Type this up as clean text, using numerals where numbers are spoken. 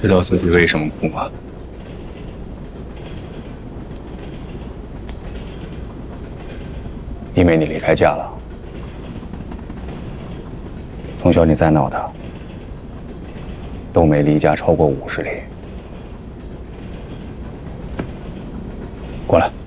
知道自己为什么哭吗？因为你离开家了。从小你再闹腾，都没离家超过50里。过来。